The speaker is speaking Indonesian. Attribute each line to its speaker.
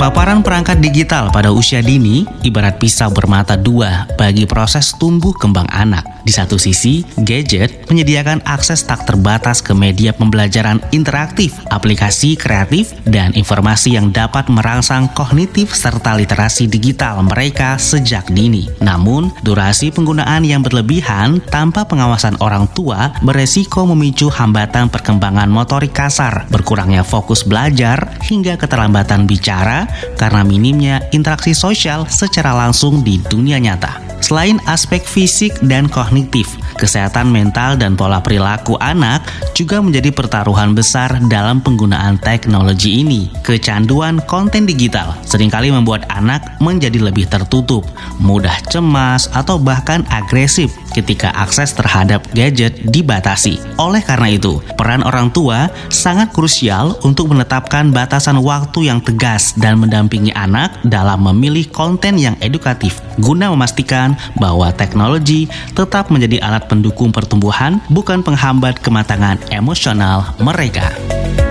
Speaker 1: Paparan perangkat digital pada usia dini ibarat pisau bermata dua bagi proses tumbuh kembang anak. Di satu sisi, gadget menyediakan akses tak terbatas ke media pembelajaran interaktif, aplikasi kreatif, dan informasi yang dapat merangsang kognitif serta literasi digital mereka sejak dini. Namun, durasi penggunaan yang berlebihan tanpa pengawasan orang tua beresiko memicu hambatan perkembangan motorik kasar, berkurangnya fokus belajar, hingga keterlambatan bicara karena minimnya interaksi sosial secara langsung di dunia nyata. Selain aspek fisik dan kognitif, kesehatan mental dan pola perilaku anak juga menjadi pertaruhan besar dalam penggunaan teknologi ini. Kecanduan konten digital seringkali membuat anak menjadi lebih tertutup, mudah cemas, atau bahkan agresif ketika akses terhadap gadget dibatasi. Oleh karena itu, peran orang tua sangat krusial untuk menetapkan batasan waktu yang tegas dan mendampingi anak dalam memilih konten yang edukatif, guna memastikan bahwa teknologi tetap menjadi alat pendukung pertumbuhan, bukan penghambat kematangan emosional mereka.